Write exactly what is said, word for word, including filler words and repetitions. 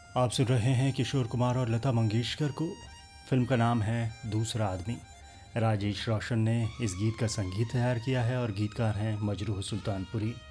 आप सुन रहे हैं किशोर कुमार और लता मंगेशकर को। फिल्म का नाम है दूसरा आदमी। राजेश रोशन ने इस गीत का संगीत तैयार किया है और गीतकार हैं मजरूह सुल्तानपुरी।